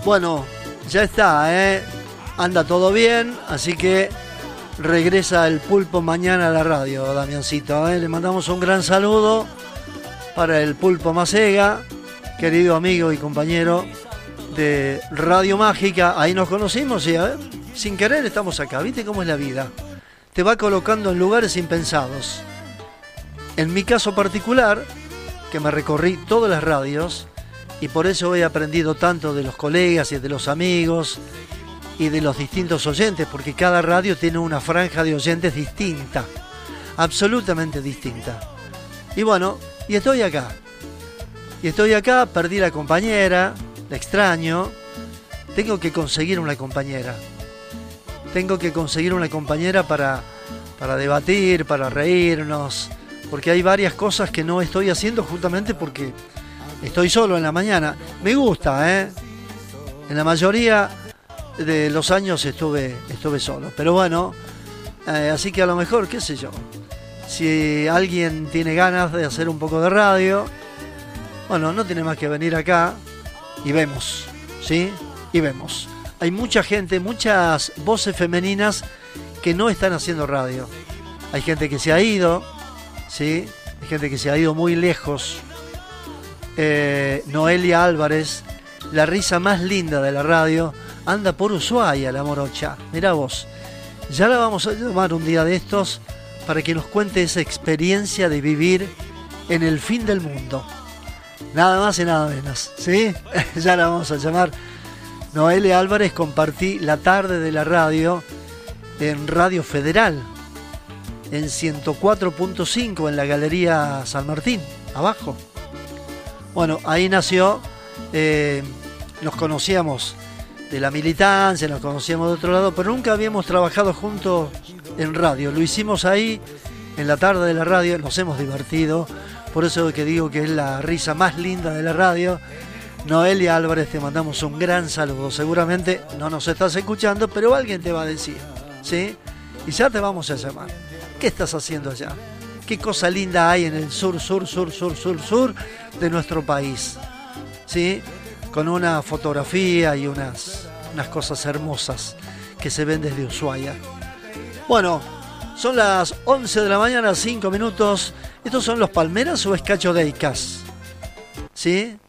Bueno, ya está, anda todo bien, así que regresa el Pulpo mañana a la radio, Damiancito. Le mandamos un gran saludo para el Pulpo Macega, querido amigo y compañero de Radio Mágica. Ahí nos conocimos y sin querer estamos acá. ¿Viste cómo es la vida? Te va colocando en lugares impensados. En mi caso particular, que me recorrí todas las radios, y por eso he aprendido tanto de los colegas y de los amigos y de los distintos oyentes, porque cada radio tiene una franja de oyentes distinta, absolutamente distinta. Y bueno, y estoy acá. Perdí la compañera, la extraño. Tengo que conseguir una compañera. Para debatir, para reírnos, porque hay varias cosas que no estoy haciendo justamente porque estoy solo en la mañana. Me gusta, En la mayoría de los años estuve solo. Pero bueno, así que a lo mejor, qué sé yo, si alguien tiene ganas de hacer un poco de radio, bueno, no tiene más que venir acá y vemos, ¿sí? Y vemos. Hay mucha gente, muchas voces femeninas que no están haciendo radio. Hay gente que se ha ido, ¿sí? Hay gente que se ha ido muy lejos. Noelia Álvarez, la risa más linda de la radio, anda por Ushuaia, la morocha. Mirá vos. Ya la vamos a llamar un día de estos para que nos cuente esa experiencia de vivir en el fin del mundo. Nada más y nada menos, ¿sí? Ya la vamos a llamar. Noelia Álvarez, compartí la tarde de la radio en Radio Federal, en 104.5 en la Galería San Martín, abajo. Bueno, ahí nació, nos conocíamos de la militancia, nos conocíamos de otro lado, pero nunca habíamos trabajado juntos en radio. Lo hicimos ahí, en la tarde de la radio, nos hemos divertido, por eso que digo que es la risa más linda de la radio. Noelia Álvarez, te mandamos un gran saludo. Seguramente no nos estás escuchando, pero alguien te va a decir, ¿sí? Y ya te vamos a llamar. ¿Qué estás haciendo allá? ¿Qué cosa linda hay en el sur de nuestro país? ¿Sí? Con una fotografía y unas cosas hermosas que se ven desde Ushuaia. Bueno, son las 11 de la mañana, 5 minutos. ¿Estos son los Palmeras o es Cacho Deicas? ¿Sí?